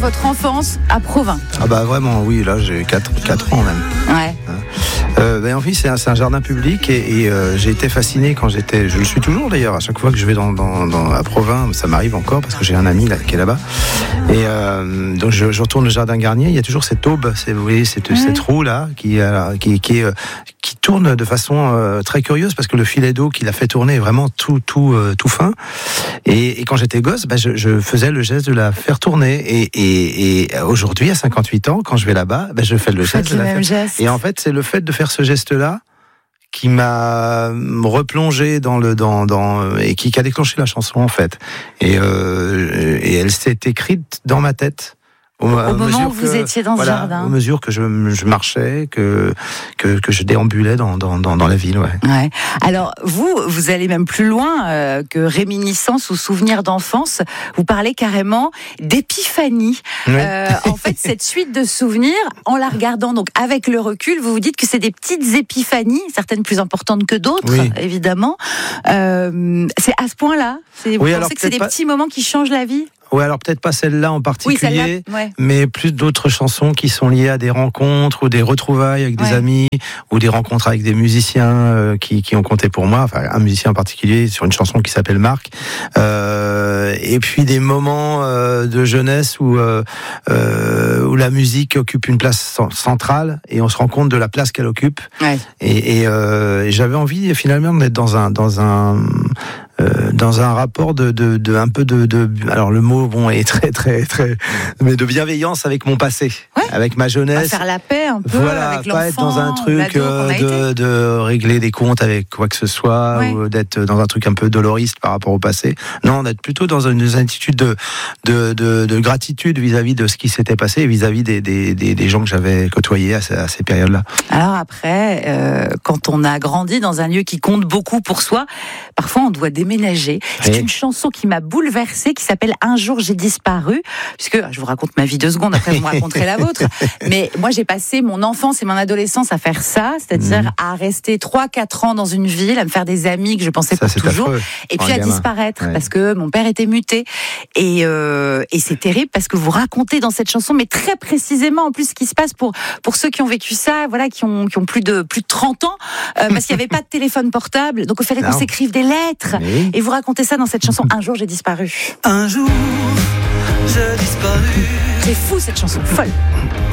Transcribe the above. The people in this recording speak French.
votre enfance à Provins. Ah bah vraiment, oui, là j'ai 4 ans même. Ouais. En fait, c'est un jardin public et j'ai été fasciné quand je le suis toujours d'ailleurs, à chaque fois que je vais à Provins, ça m'arrive encore parce que j'ai un ami là, qui est là-bas. Et donc je retourne au jardin Garnier, il y a toujours cette aube, vous voyez, cette roue là qui tourne de façon très curieuse parce que le filet d'eau qui l'a fait tourner est vraiment tout fin. Et quand j'étais gosse, je faisais le geste de la faire tourner. Et aujourd'hui, à 58 ans, quand je vais là-bas, je fais le geste de la faire. Geste. Et en fait, c'est le fait de faire ce geste-là qui m'a replongé et qui a déclenché la chanson en fait. Et elle s'est écrite dans ma tête. Au moment où vous étiez dans ce jardin. Au mesure que je marchais, que je déambulais dans la ville. Ouais. Alors, vous allez même plus loin que réminiscence ou souvenir d'enfance. Vous parlez carrément d'épiphanie. Oui. En fait, cette suite de souvenirs, en la regardant donc avec le recul, vous vous dites que c'est des petites épiphanies, certaines plus importantes que d'autres, évidemment. C'est à ce point-là. Vous pensez que c'est des petits moments qui changent la vie ? Oui, alors peut-être pas celle-là en particulier, ouais. Mais plus d'autres chansons qui sont liées à des rencontres ou des retrouvailles avec des amis ou des rencontres avec des musiciens qui ont compté pour moi. Enfin, un musicien en particulier sur une chanson qui s'appelle Marc. Et puis des moments de jeunesse où la musique occupe une place centrale et on se rend compte de la place qu'elle occupe. Ouais. Et j'avais envie finalement d'être dans un rapport de un peu de alors le mot est très très très mais de bienveillance avec mon passé, avec ma jeunesse, faire la paix un peu avec l'enfant, pas être dans un truc de régler des comptes avec quoi que ce soit ou d'être dans un truc un peu doloriste par rapport au passé. Non, d'être plutôt dans une attitude de gratitude vis-à-vis de ce qui s'était passé et vis-à-vis des gens que j'avais côtoyés à ces périodes-là. Alors après, quand on a grandi dans un lieu qui compte beaucoup pour soi, parfois on doit déménager. C'est une chanson qui m'a bouleversée, qui s'appelle Un jour j'ai disparu, puisque je vous raconte ma vie 2 secondes, après vous me raconterez la vôtre. Mais moi j'ai passé mon enfance et mon adolescence à faire ça, c'est-à-dire à rester 3-4 ans dans une ville, à me faire des amis que je pensais pour toujours, et puis à disparaître parce que mon père était muté. Et c'est terrible parce que vous racontez dans cette chanson, mais très précisément en plus ce qui se passe pour ceux qui ont vécu ça, qui ont plus de 30 ans, parce qu'il n'y avait pas de téléphone portable, donc il fallait qu'on s'écrive des lettres. Et vous racontez ça dans cette chanson Un jour j'ai disparu. Un jour j'ai disparu. C'est fou cette chanson, folle.